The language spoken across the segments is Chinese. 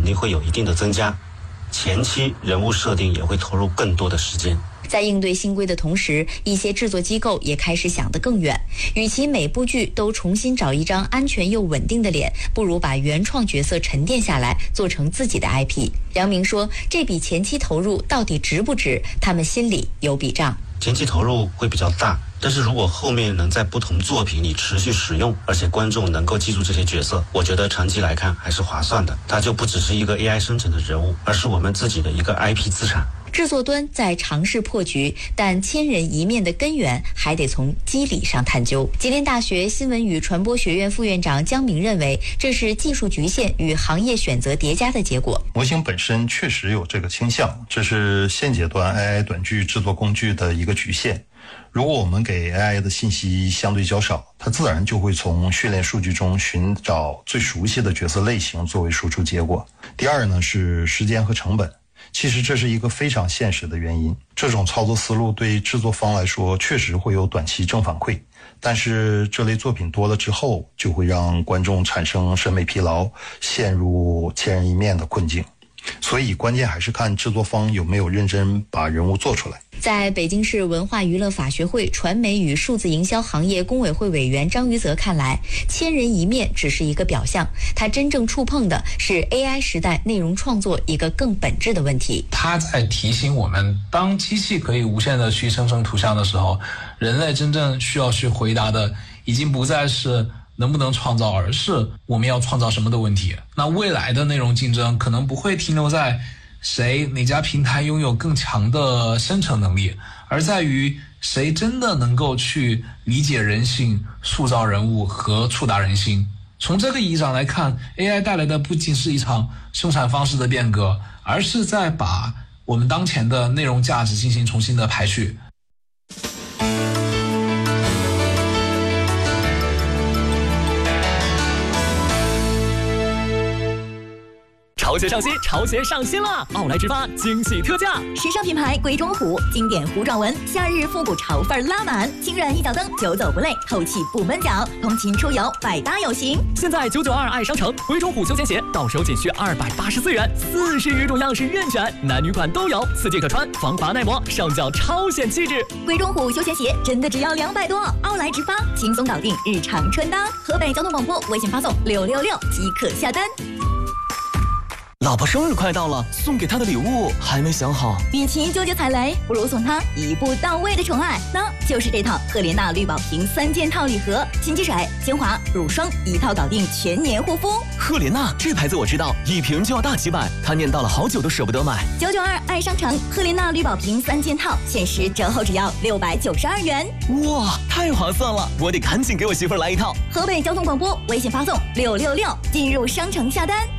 定会有一定的增加，前期人物设定也会投入更多的时间。 在应对新规的同时，一些制作机构也开始想得更远，与其每部剧都重新找一张安全又稳定的脸，不如把原创角色沉淀下来，做成自己的 IP。杨明说，这笔前期投入到底值不值，他们心里有笔账。 前期投入会比较大，但是如果后面能在不同作品里持续使用，而且观众能够记住这些角色，我觉得长期来看还是划算的。它就不只是一个 AI 生成的人物，而是我们自己的一个 IP 资产。 制作端在尝试破局，但千人一面的根源还得从机理上探究。吉林大学新闻与传播学院副院长姜明认为，这是技术局限与行业选择叠加的结果。 模型本身确实有这个倾向，这是现阶段 AI 短剧制作工具的一个局限。如果我们给 AI 的信息相对较少，它自然就会从训练数据中寻找最熟悉的角色类型作为输出结果。第二呢，是时间和成本。其实这是一个非常现实的原因，这种操作思路对制作方来说确实会有短期正反馈，但是这类作品多了之后，就会让观众产生审美疲劳，陷入千人一面的困境。所以关键还是看制作方有没有认真把人物做出来。 在北京市文化娱乐法学会传媒与数字营销行业工委会委员张于泽看来，千人一面只是一个表象，他真正触碰的是 AI 时代内容创作一个更本质的问题。 他在提醒我们，当机器可以无限的去生成图像的时候，人类真正需要去回答的已经不再是能不能创造，而是我们要创造什么的问题。那未来的内容竞争可能不会停留在哪家平台拥有更强的生成能力，而在于谁真的能够去理解人性、塑造人物和触达人心。从这个意义上来看， AI 带来的不仅是一场生产方式的变革，而是在把我们当前的内容价值进行重新的排序。 潮鞋上新，潮鞋上新了！奥莱直发惊喜特价， 时尚品牌鬼冢虎经典弧状纹，夏日复古潮范拉满，轻软一脚蹬，久走不累，透气不闷脚，通勤出游百搭有型。 现在992爱商城鬼冢虎休闲鞋到手仅需284元，40余种样式任选，男女款都有，4季可穿，防拔耐磨，上脚超显气质。 鬼冢虎休闲鞋真的只要200多，奥莱直发轻松搞定日常穿搭。河北交通广播微信发送666即可下单。 老婆生日快到了，送给她的礼物还没想好。 与其纠结踩雷，不如送她一步到位的宠爱，那就是这套赫莲娜绿宝瓶3件套礼盒，洗洁水、精华、乳霜一套搞定全年护肤。 赫莲娜这牌子我知道，一瓶就要大几百，她念叨了好久都舍不得买。 992爱商城赫莲娜绿宝瓶3件套，限时折后只要692元。 哇，太划算了，我得赶紧给我媳妇来一套。 河北交通广播微信发送666进入商城下单。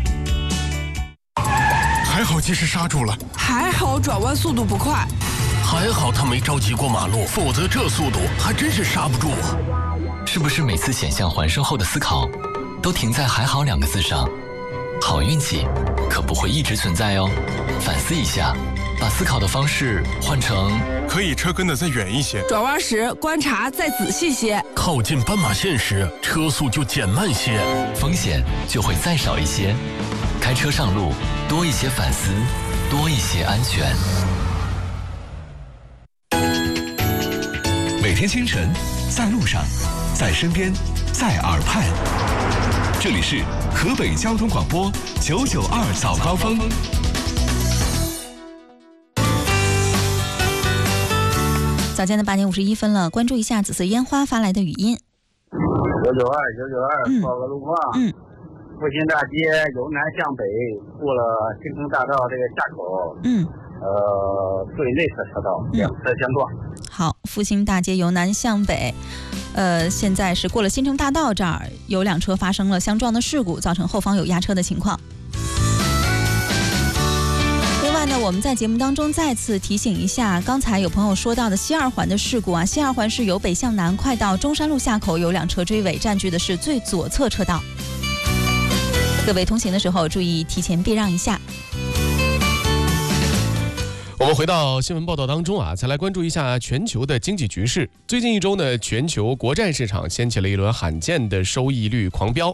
还好及时刹住了， 还好转弯速度不快， 还好他没着急过马路，否则这速度还真是刹不住啊！ 是不是每次险象环生后的思考都停在还好2个字上？好运气可不会一直存在哦，反思一下，把思考的方式换成可以车跟得再远一些， 转弯时观察再仔细些， 靠近斑马线时车速就减慢些， 风险就会再少一些。开车上路，多一些反思，多一些安全。 每天清晨，在路上，在身边，在耳畔。这里是河北交通广播992早高峰。 早间的8点51分了，关注一下紫色烟花发来的语音。 992，报个路况。复兴大街由南向北过了新城大道这个下口，对内侧车道2车相撞。 好，复兴大街由南向北，现在是过了新城大道这儿有2车发生了相撞的事故，造成后方有压车的情况。另外呢，我们在节目当中再次提醒一下，刚才有朋友说到的西2环的事故啊，西2环是由北向南快到中山路下口有2车追尾，占据的是最左侧车道。各位通行的时候注意提前避让一下。 我们回到新闻报道当中啊，再来关注一下全球的经济局势。最近1周呢，全球国债市场掀起了一轮罕见的收益率狂飙。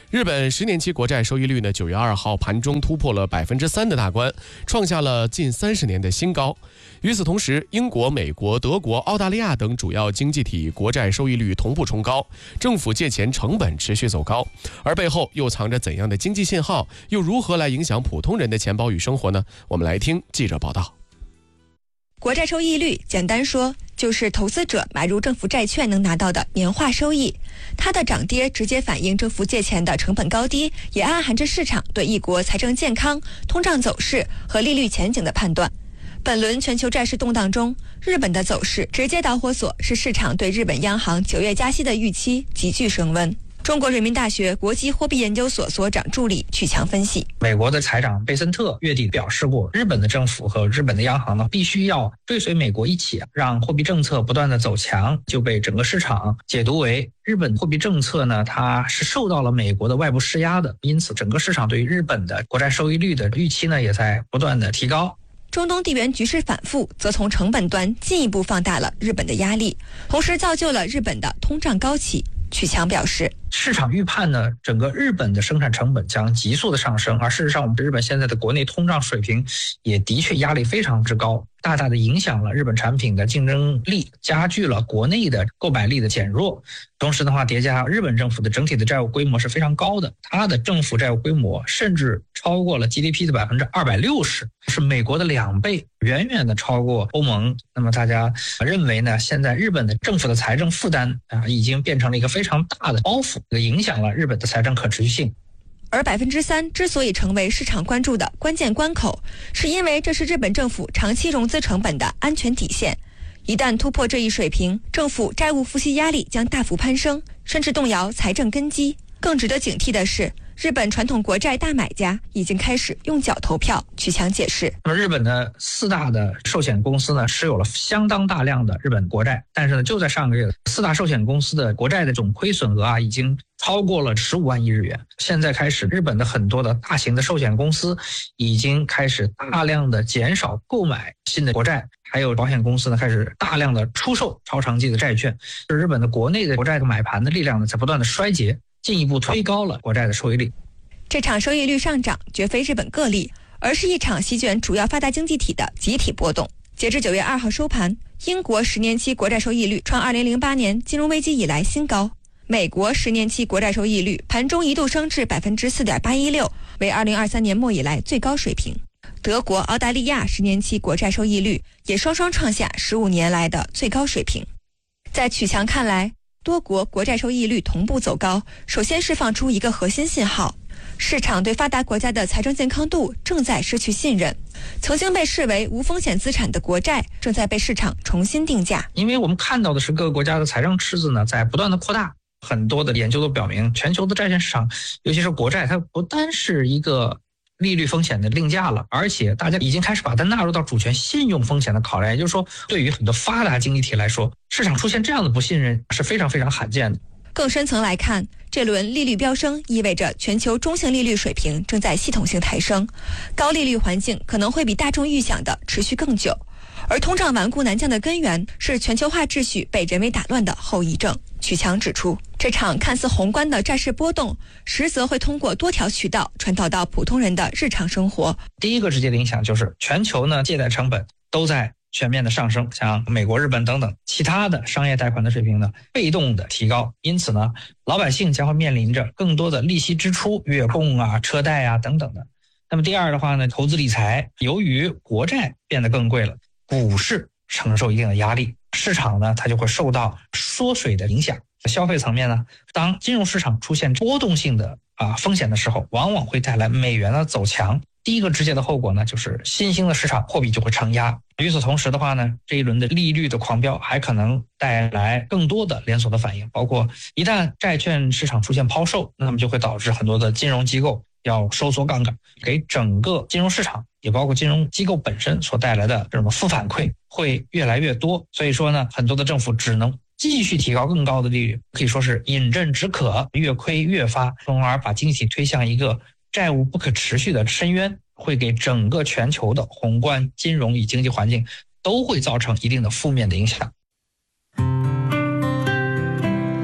日本10年期国债收益率呢，9月2号盘中突破了3%的大关，创下了近30年的新高。与此同时，英国、美国、德国、澳大利亚等主要经济体国债收益率同步冲高，政府借钱成本持续走高，而背后又藏着怎样的经济信号？又如何来影响普通人的钱包与生活呢？我们来听记者报道。 国债收益率简单说就是投资者买入政府债券能拿到的年化收益，它的涨跌直接反映政府借钱的成本高低，也暗含着市场对一国财政健康、通胀走势和利率前景的判断。本轮全球债市动荡中，日本的走势直接导火索是市场对日本央行9月加息的预期急剧升温。中国人民大学国际货币研究所所长助理曲强分析， 美国的财长贝森特月底表示过，日本的政府和日本的央行呢，必须要追随美国一起，让货币政策不断的走强，就被整个市场解读为日本货币政策呢，它是受到了美国的外部施压的，因此整个市场对于日本的国债收益率的预期呢，也在不断的提高。 中东地缘局势反复，则从成本端进一步放大了日本的压力，同时造就了日本的通胀高企。曲强表示， 市场预判呢，整个日本的生产成本将急速的上升，而事实上我们日本现在的国内通胀水平也的确压力非常之高，大大的影响了日本产品的竞争力，加剧了国内的购买力的减弱。同时的话，叠加日本政府的整体的债务规模是非常高的，它的政府债务规模甚至超过了 GDP 的260%，是美国的2倍，远远的超过欧盟。那么大家认为呢，现在日本的政府的财政负担已经变成了一个非常大的包袱，影响了日本的财政可持续性。 而3%之所以成为市场关注的关键关口，是因为这是日本政府长期融资成本的安全底线。一旦突破这一水平，政府债务付息压力将大幅攀升，甚至动摇财政根基。更值得警惕的是，日本传统国债大买家已经开始用脚投票。曲强解释， 那么日本的4大的寿险公司呢，持有了相当大量的日本国债，但是呢，就在上个月，4大寿险公司的国债的总亏损额已经超过了15万亿日元。现在开始，日本的很多的大型的寿险公司已经开始大量的减少购买新的国债，还有保险公司呢开始大量的出售超长期的债券。日本的国内的国债的买盘的力量呢在不断的衰竭，进一步推高了国债的收益率。 这场收益率上涨绝非日本个例，而是一场席卷主要发达经济体的集体波动。截至9月2号收盘，英国10年期国债收益率创2008年金融危机以来新高，美国10年期国债收益率盘中一度升至 4.816%， 为2023年末以来最高水平。德国、澳大利亚10年期国债收益率也双双创下15年来的最高水平。在曲强看来，多国国债收益率同步走高，首先释放出一个核心信号，市场对发达国家的财政健康度正在失去信任，曾经被视为无风险资产的国债正在被市场重新定价。 因为我们看到的是各个国家的财政赤字呢在不断的扩大，很多的研究都表明，全球的债券市场，尤其是国债，它不单是一个利率风险的定价了，而且大家已经开始把它纳入到主权信用风险的考量。也就是说，对于很多发达经济体来说，市场出现这样的不信任是非常非常罕见的。 更深层来看，这轮利率飙升意味着全球中性利率水平正在系统性抬升，高利率环境可能会比大众预想的持续更久。而通胀顽固难降的根源是全球化秩序被人为打乱的后遗症。曲强指出，这场看似宏观的债市波动，实则会通过多条渠道传导到普通人的日常生活。 第一个直接的影响就是全球呢借贷成本都在全面的上升，像美国、日本等等其他的商业贷款的水平呢被动的提高，因此呢老百姓将会面临着更多的利息支出、月供车贷等等的。那么第二的话呢，投资理财，由于国债变得更贵了，股市承受一定的压力，市场呢它就会受到缩水的影响。消费层面呢，当金融市场出现波动性的风险的时候，往往会带来美元的走强。第一个直接的后果呢，就是新兴的市场货币就会承压。与此同时的话呢，这一轮的利率的狂飙还可能带来更多的连锁的反应，包括一旦债券市场出现抛售，那么就会导致很多的金融机构要收缩杠杆，给整个金融市场也包括金融机构本身所带来的这种负反馈会越来越多。所以说呢，很多的政府只能继续提高更高的利率，可以说是饮鸩止渴，越亏越发，从而把经济推向一个债务不可持续的深渊，会给整个全球的宏观金融与经济环境都会造成一定的负面的影响。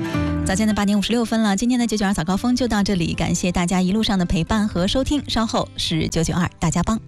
早间的8点56分了，今天的992早高峰就到这里，感谢大家一路上的陪伴和收听，稍后是992大家帮。